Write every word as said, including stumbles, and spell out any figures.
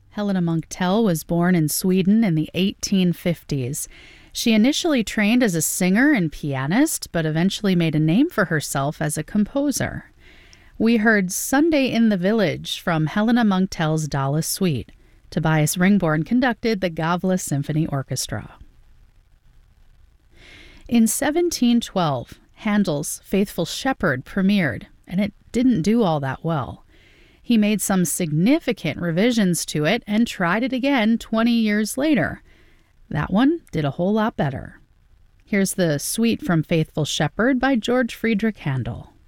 Helena Munktell was born in Sweden in the eighteen fifties. She initially trained as a singer and pianist, but eventually made a name for herself as a composer. We heard Sunday in the Village from Helena Munktell's Dala Suite. Tobias Ringborn conducted the Gavle Symphony Orchestra. In seventeen twelve, Handel's Faithful Shepherd premiered, and it didn't do all that well. He made some significant revisions to it and tried it again twenty years later. That one did a whole lot better. Here's the suite from Faithful Shepherd by George Friedrich Handel.